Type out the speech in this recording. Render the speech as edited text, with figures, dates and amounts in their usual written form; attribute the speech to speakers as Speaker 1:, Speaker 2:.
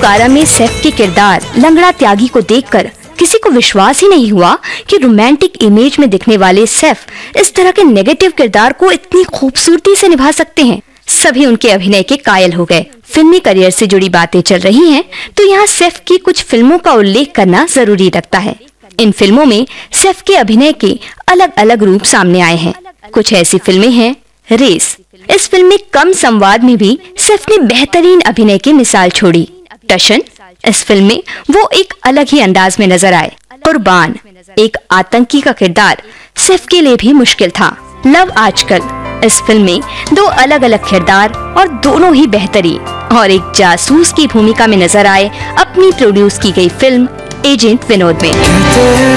Speaker 1: कारा में सैफ के किरदार लंगड़ा त्यागी को देखकर किसी को विश्वास ही नहीं हुआ कि रोमांटिक इमेज में दिखने वाले सैफ इस तरह के नेगेटिव किरदार को इतनी खूबसूरती से निभा सकते हैं। सभी उनके अभिनय के कायल हो गए। फिल्मी करियर से जुड़ी बातें चल रही हैं, तो यहाँ सैफ की कुछ फिल्मों का उल्लेख करना जरूरी लगता है। इन फिल्मों में सैफ के अभिनय के अलग अलग रूप सामने आए हैं। कुछ ऐसी फिल्में हैं, रेस। इस फिल्म में कम संवाद में भी सैफ ने बेहतरीन अभिनय की मिसाल छोड़ी। टशन, इस फिल्म में वो एक अलग ही अंदाज में नजर आए। कुर्बान, एक आतंकी का किरदार सैफ के लिए भी मुश्किल था। लव आजकल, इस फिल्म में दो अलग अलग किरदार और दोनों ही बेहतरीन। और एक जासूस की भूमिका में नजर आए अपनी प्रोड्यूस की गई फिल्म एजेंट विनोद में।